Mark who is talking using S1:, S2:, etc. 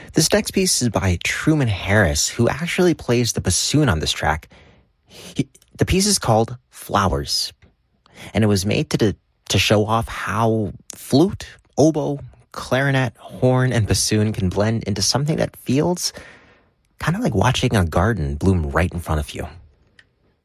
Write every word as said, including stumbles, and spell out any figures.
S1: This next piece is by Truman Harris, who actually plays the bassoon on this track. He, the piece is called Flowers, and it was made to, to show off how flute, oboe, clarinet, horn, and bassoon can blend into something that feels kind of like watching a garden bloom right in front of you.